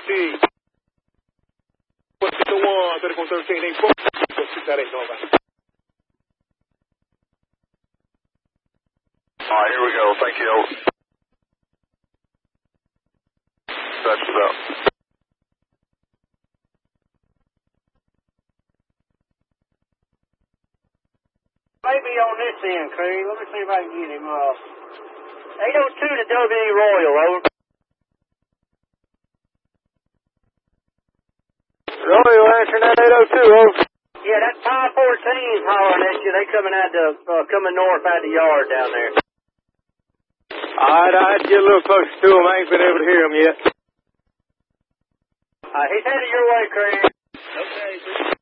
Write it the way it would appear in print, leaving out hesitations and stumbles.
13. What's the one? 30-13, ain't 4. That ain't over. All right, here we go. Thank you. That's what's up. Maybe on this end, Craig. Let me see if I can get him. 802 to W Royal, over. Royal answering that 802, over. Yeah, that 514's hollering at you. They coming north out the yard down there. All right, I'd get a little closer to him. I ain't been able to hear him yet. He's headed your way, Craig. Okay.